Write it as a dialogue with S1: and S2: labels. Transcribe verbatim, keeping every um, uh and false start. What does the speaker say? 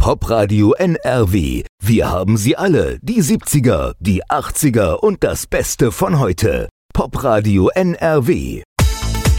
S1: Popradio N R W. Wir haben sie alle, die siebziger, die achtziger und das Beste von heute. Popradio N R W.